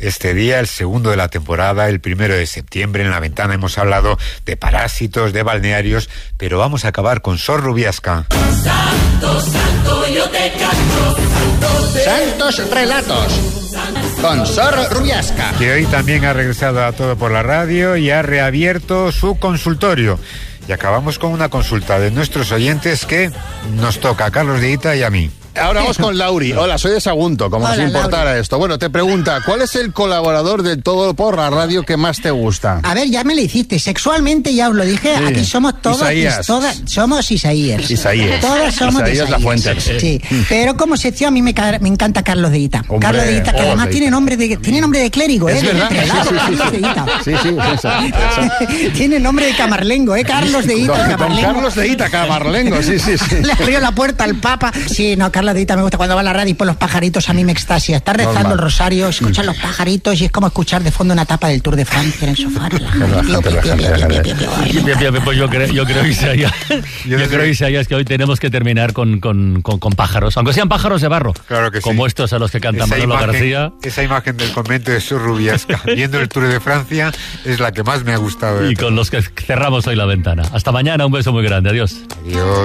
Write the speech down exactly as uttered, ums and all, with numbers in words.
este día, el segundo de la temporada, el primero de septiembre. En La Ventana hemos hablado de parásitos, de balnearios, pero vamos a acabar con Sor Rubiasca. Santo, santo, yo te canto, santo de... Santos Relatos con Sor Rubiasca, que hoy también ha regresado a Todo por la Radio y ha reabierto su consultorio. Y acabamos con una consulta de nuestros oyentes que nos toca a Carlos de Ita y a mí. Ahora vamos con Lauri. Hola, soy de Sagunto, como Hola, si importara Lauri. esto. Bueno, te pregunta, ¿cuál es el colaborador de Todo por la Radio que más te gusta? A ver, ya me lo hiciste. Sexualmente ya os lo dije. Sí. Aquí somos todos. Isaías. Todas, somos Isaías. Isaías. Todas somos Isaías de La Isaías. Fuente. Sí. Pero como sección a mí me, ca- me encanta Carlos de Ita. Hombre, Carlos de Ita, que oh, además de tiene Ita. nombre de tiene nombre de clérigo, ¿Es ¿eh? De verdad? prelado, Sí, sí, sí, Carlos sí. de Ita. Sí, sí, sí, sí. Tiene nombre de camarlengo, ¿eh? Carlos de Ita, Don, don camarlengo. Carlos de Ita, Camarlengo, sí, sí, sí. Le abrió la puerta al Papa. Sí, no, Carlos de Ita me gusta. Cuando va a la radio y por los pajaritos a mí me extasia. Está rezando Normal. el rosario, escuchar los pajaritos y es como escuchar de fondo una etapa del Tour de Francia en el sofá. relajado. Relajante, relajante, Bien, bien, pues yo creo, yo creo, Isaías, yo sé. creo, Isaías, que hoy tenemos que terminar con, con, con, con pájaros, aunque sean pájaros de barro, Claro que sí. como estos a los que canta Esa Manolo imagen, García. esa imagen del convento de Sor Rubiasca viendo el Tour de Francia es la que más me ha gustado. de Y todo. con los que cerramos hoy La Ventana. Hasta mañana, un beso muy grande, adiós. Adiós.